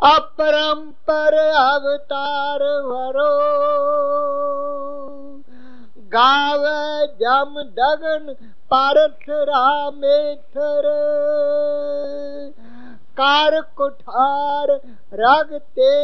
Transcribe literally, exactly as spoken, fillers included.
अपरंपर अवतार वरो गावे जम दगन पारस रामेश्वर कार कुठार रग ते